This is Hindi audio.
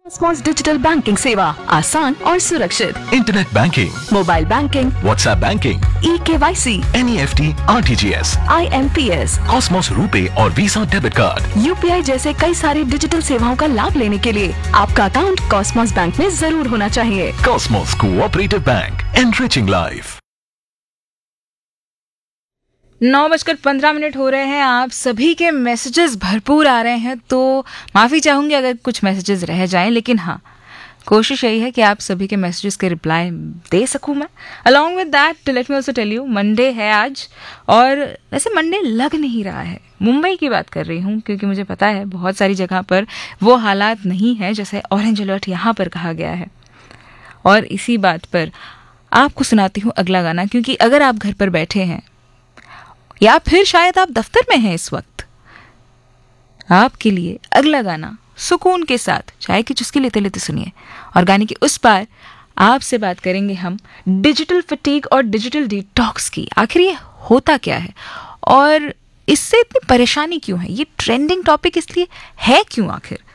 कॉस्मॉस डिजिटल बैंकिंग सेवा आसान और सुरक्षित। Internet banking, mobile banking, WhatsApp banking, eKYC, NEFT, RTGS, IMPS, Cosmos RuPay और वीसा डेबिट कार्ड, UPI जैसे कई सारी डिजिटल सेवाओं का लाभ लेने के लिए आपका अकाउंट कॉस्मॉस बैंक में जरूर होना चाहिए। Cosmos cooperative bank, enriching life. 9:15 हो रहे हैं। आप सभी के मैसेजेस भरपूर आ रहे हैं, तो माफ़ी चाहूँगी अगर कुछ मैसेजेस रह जाएं, लेकिन हाँ, कोशिश यही है कि आप सभी के मैसेजेस के रिप्लाई दे सकूँ मैं। Along with that let me also tell you, Monday है आज, और वैसे मंडे लग नहीं रहा है। मुंबई की बात कर रही हूँ क्योंकि मुझे पता है बहुत सारी जगह पर वो हालात नहीं है जैसे ऑरेंज अलर्ट यहाँ पर कहा गया है। और इसी बात पर आपको सुनाती हूँ अगला गाना, क्योंकि अगर आप घर पर बैठे हैं या फिर शायद आप दफ्तर में हैं इस वक्त, आपके लिए अगला गाना सुकून के साथ चाय की चुस्की लेते लेते सुनिए। और गाने की उस पार आपसे बात करेंगे हम डिजिटल फटीग और डिजिटल डिटॉक्स की। आखिर ये होता क्या है और इससे इतनी परेशानी क्यों है? ये ट्रेंडिंग टॉपिक इसलिए है क्यों आखिर?